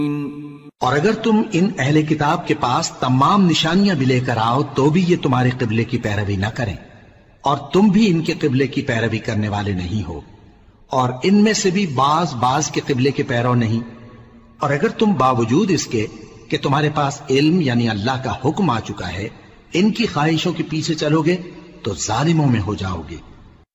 और अगर तुम इन अहले किताब के पास तमाम निशानियां भी लेकर आओ तो भी ये तुम्हारे किबले की पैरवी न करें, और तुम भी इनके किबले की पैरवी करने वाले नहीं हो, और इनमें से भी बाज के किबले के पैरव नहीं। और अगर तुम बावजूद इसके कि तुम्हारे पास इल्म यानी अल्लाह का हुक्म आ चुका है, इनकी ख्वाहिशों के पीछे चलोगे तो जालिमों में हो जाओगे।